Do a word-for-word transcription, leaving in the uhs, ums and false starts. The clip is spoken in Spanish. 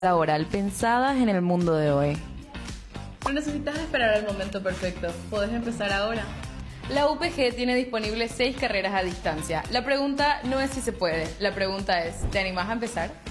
laboral pensadas en el mundo de hoy. No necesitas esperar el momento perfecto, puedes empezar ahora. La U P G tiene disponibles seis carreras a distancia. La pregunta no es si se puede, la pregunta es, ¿te animás a empezar?